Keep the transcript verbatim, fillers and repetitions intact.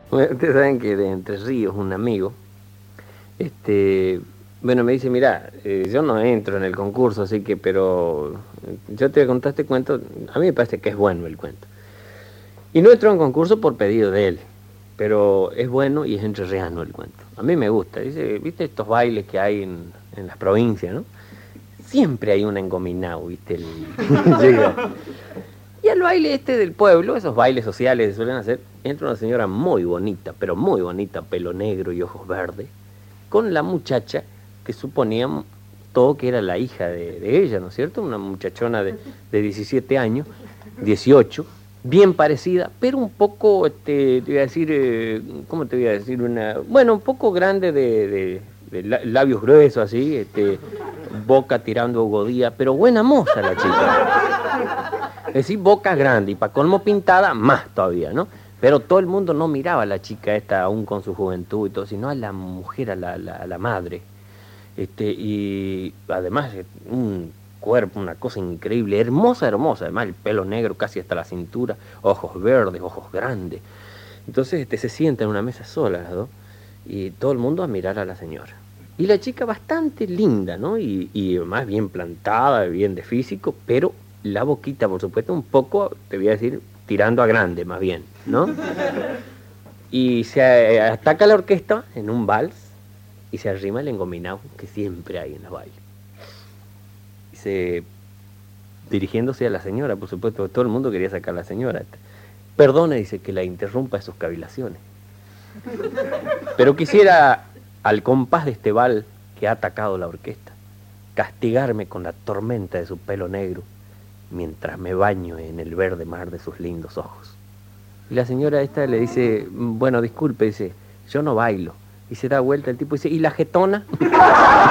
Bueno, ustedes saben que de Entre Ríos, un amigo, este, bueno, me dice, mira, eh, yo no entro en el concurso, así que, pero eh, yo te conté este cuento, a mí me parece que es bueno el cuento. Y no entró en concurso por pedido de él, pero es bueno y es entrerriano el cuento. A mí me gusta, dice, viste estos bailes que hay en, en las provincias, ¿no? Siempre hay un engominado, viste, el... llega. Y al baile este del pueblo, esos bailes sociales que suelen hacer, entra una señora muy bonita, pero muy bonita, pelo negro y ojos verdes, con la muchacha que suponíamos todo que era la hija de, de ella, ¿no es cierto? Una muchachona de, de diecisiete años, dieciocho, bien parecida, pero un poco, este, te voy a decir, eh, ¿cómo te voy a decir? Una, bueno, un poco grande de, de, de la- labios gruesos, así, este, boca tirando godía, pero buena moza la chica. Es decir, boca grande y para colmo pintada, más todavía, ¿no? Pero todo el mundo no miraba a la chica esta aún con su juventud y todo, sino a la mujer, a la, la, a la madre. Este, y además eh, un cuerpo, una cosa increíble, hermosa, hermosa, además el pelo negro casi hasta la cintura, ojos verdes, ojos grandes. Entonces este, se sienta en una mesa sola las dos y todo el mundo a mirar a la señora. Y la chica bastante linda, ¿no? Y, y más bien plantada, bien de físico, pero la boquita, por supuesto, un poco, te voy a decir, tirando a grande, más bien, ¿no? Y se eh, ataca la orquesta en un vals y se arrima el engominado que siempre hay en los bailes. Y se, dirigiéndose a la señora, por supuesto, todo el mundo quería sacar a la señora. Perdone, dice, que la interrumpa en sus cavilaciones, pero quisiera, al compás de este vals que ha atacado la orquesta, castigarme con la tormenta de su pelo negro mientras me baño en el verde mar de sus lindos ojos. Y la señora esta le dice, bueno, disculpe, dice, yo no bailo. Y se da vuelta el tipo y dice, ¿y la jetona?